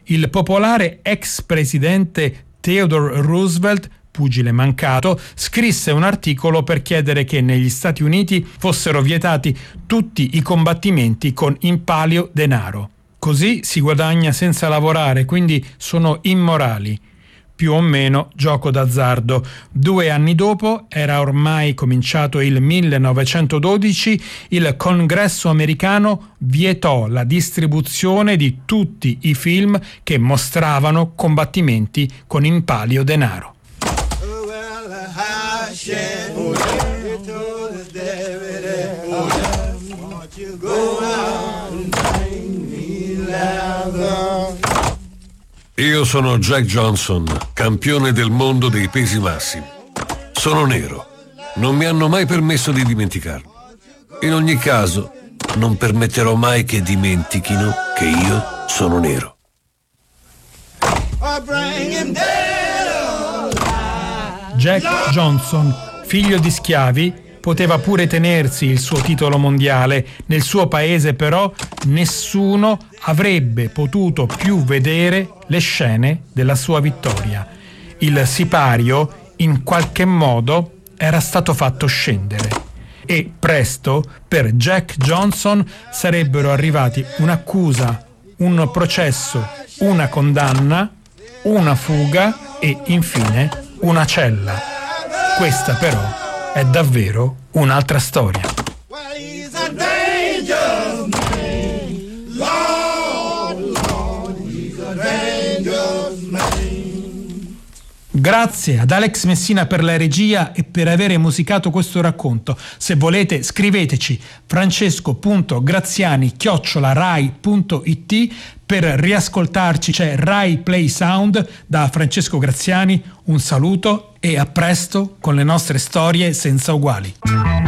il popolare ex presidente Theodore Roosevelt, pugile mancato, scrisse un articolo per chiedere che negli Stati Uniti fossero vietati tutti i combattimenti con in palio denaro. Così si guadagna senza lavorare, quindi sono immorali. Più o meno gioco d'azzardo. 2 anni dopo, era ormai cominciato il 1912, il Congresso americano vietò la distribuzione di tutti i film che mostravano combattimenti con in palio denaro. Io sono Jack Johnson, campione del mondo dei pesi massimi. Sono nero. Non mi hanno mai permesso di dimenticarlo. In ogni caso, non permetterò mai che dimentichino che io sono nero. Jack Johnson, figlio di schiavi, poteva pure tenersi il suo titolo mondiale. Nel suo paese però nessuno avrebbe potuto più vedere le scene della sua vittoria. Il sipario in qualche modo era stato fatto scendere e presto per Jack Johnson sarebbero arrivati un'accusa, un processo, una condanna, una fuga e infine una cella. Questa però è davvero un'altra storia. Grazie ad Alex Messina per la regia e per avere musicato questo racconto. Se volete scriveteci francesco.graziani@rai.it. Per riascoltarci c'è Rai Play Sound. Da Francesco Graziani un saluto e a presto con le nostre storie senza uguali.